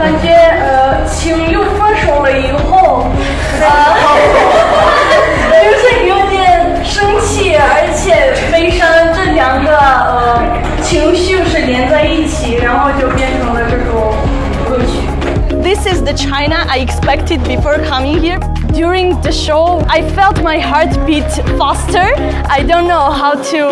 感觉情又分手了以后，就是有点生气，而且悲伤，这两个情绪是连在一起，然后就变成了这首歌曲。This is the China I expected before coming here. During the show, I felt my heart beat faster. I don't know how to